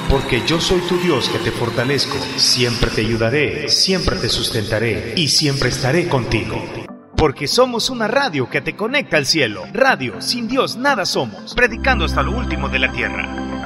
porque yo soy tu Dios que te fortalezco. Siempre te ayudaré, siempre te sustentaré y siempre estaré contigo. Porque somos una radio que te conecta al cielo. Radio, sin Dios nada somos. Predicando hasta lo último de la tierra.